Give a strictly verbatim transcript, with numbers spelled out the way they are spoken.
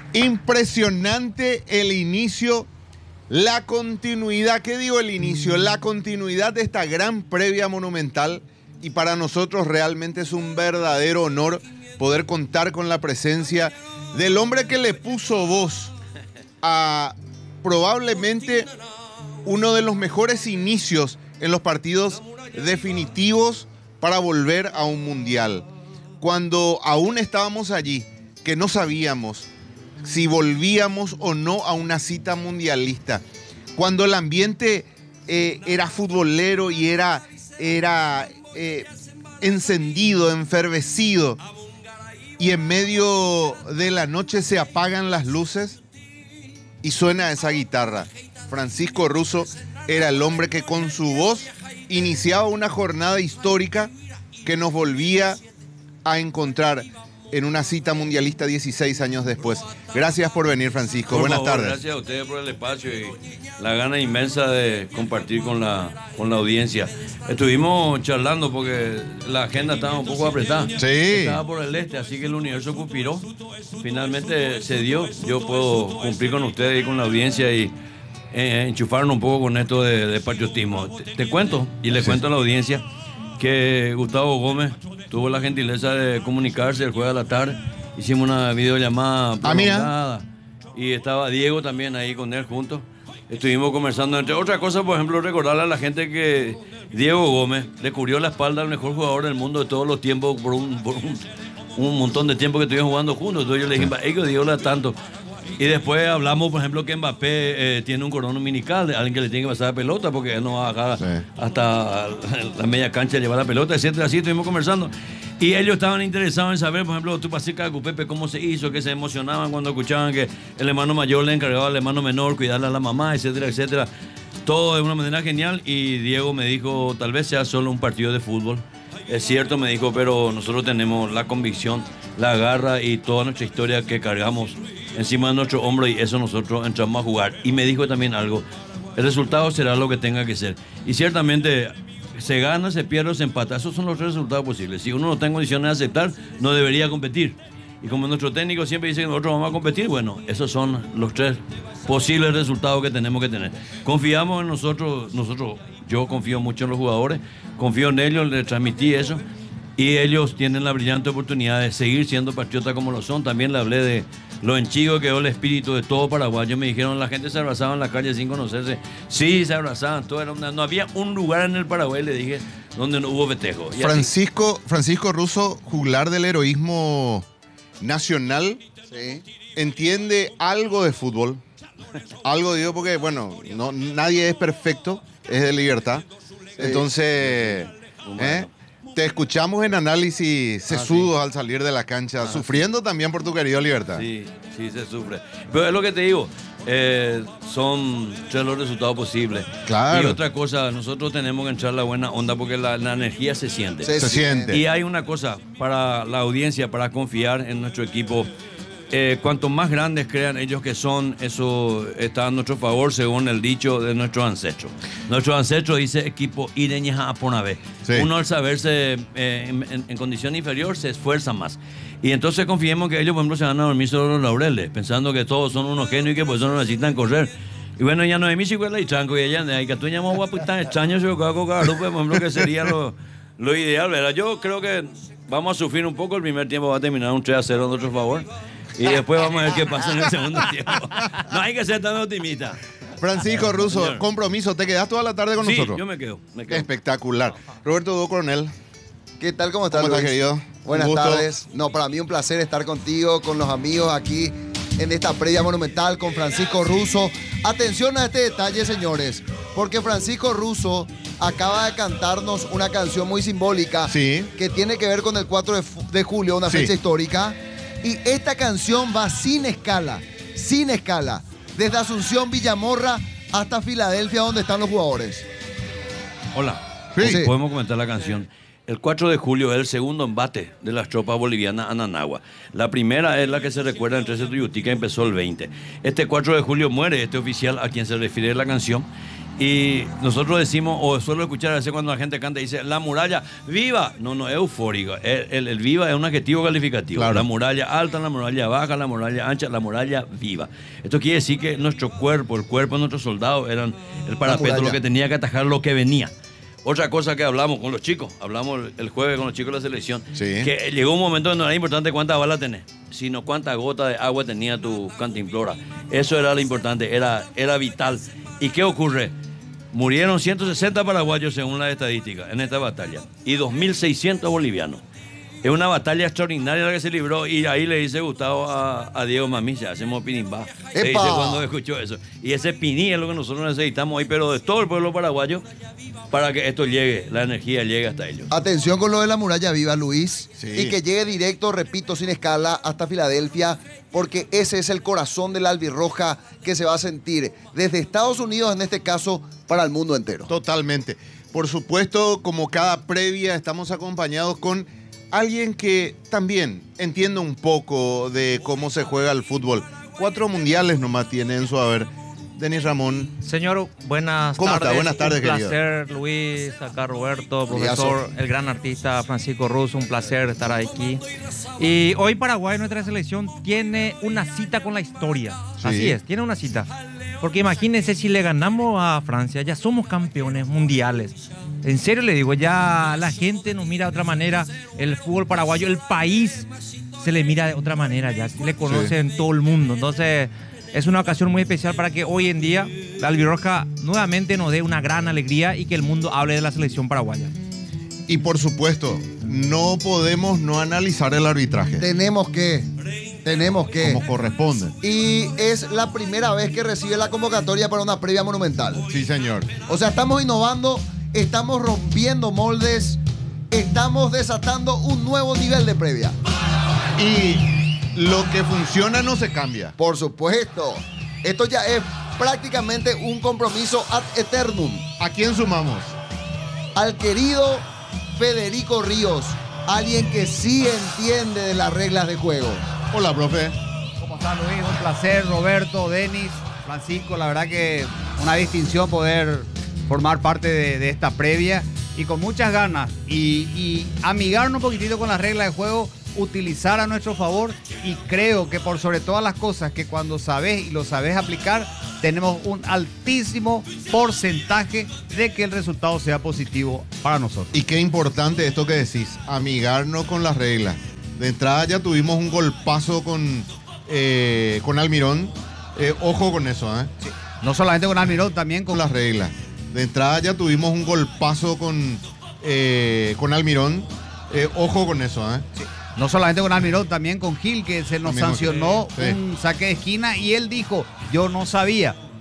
Impresionante el inicio, la continuidad, ¿qué digo el inicio? La continuidad de esta gran previa monumental, y para nosotros realmente es un verdadero honor poder contar con la presencia del hombre que le puso voz a probablemente uno de los mejores inicios en los partidos definitivos para volver a un mundial. Cuando aún estábamos allí, que no sabíamos si volvíamos o no a una cita mundialista, cuando el ambiente eh, era futbolero y era, era eh, encendido, enfervecido, y en medio de la noche se apagan las luces y suena esa guitarra. Francisco Russo era el hombre que con su voz iniciaba una jornada histórica que nos volvía a encontrar en una cita mundialista dieciséis años después. Gracias por venir, Francisco. Por Buenas favor, tardes. Gracias a ustedes por el espacio y la gana inmensa de compartir con la, con la audiencia. Estuvimos charlando porque la agenda estaba un poco apretada. Sí. Estaba por el este, así que el universo conspiró. Finalmente se dio. Yo puedo cumplir con ustedes y con la audiencia y eh, enchufarnos un poco con esto de, de patriotismo. Te, te cuento y le sí. cuento a la audiencia que Gustavo Gómez tuvo la gentileza de comunicarse el jueves a la tarde. Hicimos una videollamada prolongada. Ah, y estaba Diego también ahí con él juntos. Estuvimos conversando, entre otras cosas, por ejemplo, recordarle a la gente que Diego Gómez le cubrió la espalda al mejor jugador del mundo de todos los tiempos por un, por un, un montón de tiempo que estuvieron jugando juntos. Entonces yo le dije, hey, que Diego le da tanto. Y después hablamos, por ejemplo, que Mbappé eh, tiene un cordón umbilical, de alguien que le tiene que pasar la pelota porque él no va a bajar sí. hasta la media cancha a llevar la pelota, etcétera. Así estuvimos conversando. Y ellos estaban interesados en saber, por ejemplo, tú pasé cada Cupepe, cómo se hizo, que se emocionaban cuando escuchaban que el hermano mayor le encargaba al hermano menor cuidarle a la mamá, etcétera, etcétera. Todo de una manera genial. Y Diego me dijo, tal vez sea solo un partido de fútbol. Es cierto, me dijo, pero nosotros tenemos la convicción, la garra y toda nuestra historia que cargamos encima de nuestro hombro y eso nosotros entramos a jugar. Y me dijo también algo, el resultado será lo que tenga que ser. Y ciertamente se gana, se pierde o se empata, esos son los tres resultados posibles. Si uno no está en condiciones de aceptar, no debería competir. Y como nuestro técnico siempre dice que nosotros vamos a competir, bueno, esos son los tres posibles resultados que tenemos que tener. Confiamos en nosotros, nosotros, yo confío mucho en los jugadores, confío en ellos, les transmití eso. Y ellos tienen la brillante oportunidad de seguir siendo patriotas como lo son. También le hablé de lo henchido que quedó el espíritu de todo paraguayo. Me dijeron, la gente se abrazaba en la calle sin conocerse. Sí, se abrazaban. Todo era una, no había un lugar en el Paraguay, le dije, donde no hubo festejo. Y Francisco, así, Francisco Russo, juglar del heroísmo nacional, sí. entiende algo de fútbol. Algo digo porque, bueno, no, nadie es perfecto, es de libertad. Sí. Entonces, ¿eh? Te escuchamos en análisis sesudos ah, sí. al salir de la cancha, ah, sufriendo sí. también por tu querido Libertad. Sí, sí se sufre. Pero es lo que te digo, eh, son tres los resultados posibles. Claro. Y otra cosa, nosotros tenemos que entrar la buena onda porque la, la energía se siente. Se, se siente. Y hay una cosa para la audiencia, para confiar en nuestro equipo. Eh, cuanto más grandes crean ellos que son, eso está a nuestro favor según el dicho de nuestros ancestros. Nuestros ancestros dice equipo ireña a ponavé. Sí. Uno al saberse eh, en, en, en condición inferior se esfuerza más. Y entonces confiemos que ellos, por ejemplo, se van a dormir sobre los laureles, pensando que todos son unos genios y que por eso no necesitan correr. Y bueno, ya no hay mi chicuela y tranco y ella, hay que tú llamas guapo tan extraño, yo creo por ejemplo, que sería lo, lo ideal, ¿verdad? Yo creo que vamos a sufrir un poco, el primer tiempo va a terminar un tres a cero en nuestro favor. Y después vamos a ver qué pasa en el segundo tiempo. No hay que ser tan optimista. Francisco Russo, señor. Compromiso, ¿te quedás toda la tarde con sí, nosotros? Sí, yo me quedo, me quedo. Espectacular. Roberto Hugo Coronel. ¿Qué tal? ¿Cómo estás, ¿Cómo estás, Luis? querido? Buenas tardes. No, para mí un placer estar contigo, con los amigos aquí en esta previa monumental con Francisco Russo. Atención a este detalle, señores, porque Francisco Russo acaba de cantarnos una canción muy simbólica sí. que tiene que ver con el cuatro de julio, una fecha sí. histórica. Y esta canción va sin escala, sin escala, desde Asunción, Villamorra, hasta Filadelfia, donde están los jugadores. Hola, sí. podemos comentar la canción. El cuatro de julio es el segundo embate de las tropas bolivianas a Nanagua. La primera es la que se recuerda en trece Tuyutí, empezó el veinte. Este cuatro de julio muere este oficial a quien se refiere la canción. Y nosotros decimos, o suelo escuchar a veces cuando la gente canta y dice, la muralla viva. No, no, es eufórico. El, el, el viva es un adjetivo calificativo. Claro. La muralla alta, la muralla baja, la muralla ancha, la muralla viva. Esto quiere decir que nuestro cuerpo, el cuerpo de nuestros soldados eran el parapeto, lo que tenía que atajar lo que venía. Otra cosa que hablamos con los chicos, hablamos el jueves con los chicos de la selección, Sí. que llegó un momento donde no era importante cuántas balas tenés, sino cuánta gota de agua tenía tu cantimplora. Eso era lo importante, era, era vital. ¿Y qué ocurre? Murieron ciento sesenta paraguayos según las estadísticas en esta batalla y dos mil seiscientos bolivianos. Es una batalla extraordinaria la que se libró y ahí le dice Gustavo a, a Diego Mamilla, hacemos pinimbá. Le dice cuando escuchó eso. Y ese piní es lo que nosotros necesitamos hoy, pero de todo el pueblo paraguayo, para que esto llegue, la energía llegue hasta ellos. Atención con lo de la muralla viva, Luis. Sí. Y que llegue directo, repito, sin escala, hasta Filadelfia, porque ese es el corazón de la albirroja que se va a sentir desde Estados Unidos, en este caso, para el mundo entero. Totalmente. Por supuesto, como cada previa, estamos acompañados con alguien que también entiende un poco de cómo se juega el fútbol. Cuatro mundiales nomás tiene en su haber. Denis Ramón. Señor, buenas ¿Cómo tardes. está? Buenas tardes, un querido. placer, Luis, acá Roberto, Liazo. profesor, el gran artista Francisco Russo, un placer estar aquí. Y hoy Paraguay, nuestra selección, tiene una cita con la historia. Sí. Así es, tiene una cita. Porque imagínense si le ganamos a Francia, ya somos campeones mundiales. En serio le digo, ya la gente nos mira de otra manera, el fútbol paraguayo, el país se le mira de otra manera ya, se le conoce Sí. en todo el mundo. Entonces es una ocasión muy especial para que hoy en día la albirroja nuevamente nos dé una gran alegría y que el mundo hable de la selección paraguaya. Y por supuesto, no podemos no analizar el arbitraje Tenemos que, tenemos que. como corresponde. Y es la primera vez que recibe la convocatoria para una previa monumental. Sí, señor. O sea, estamos innovando, estamos rompiendo moldes, estamos desatando un nuevo nivel de previa. Y lo que funciona no se cambia. Por supuesto, esto ya es prácticamente un compromiso ad eternum. ¿A quién sumamos? Al querido Federico Ríos, alguien que sí entiende de las reglas de juego. Hola, profe. ¿Cómo está, Luis? Un placer, Roberto, Denis, Francisco. La verdad que una distinción poder formar parte de, de esta previa y con muchas ganas y, y amigarnos un poquitito con las reglas de juego, utilizar a nuestro favor, y creo que por sobre todas las cosas que cuando sabés y lo sabés aplicar, tenemos un altísimo porcentaje de que el resultado sea positivo para nosotros. Y qué importante esto que decís, amigarnos con las reglas. De entrada ya tuvimos un golpazo con, eh, con Almirón. Eh, ojo con eso, ¿eh? No solamente con Almirón, también Con con las reglas. De entrada ya tuvimos un golpazo con, eh, con Almirón. Eh, ojo con eso, ¿eh? No solamente con Almirón, también con Gil, que se nos También con sancionó Gil, sí. un saque de esquina y él dijo, yo no sabía.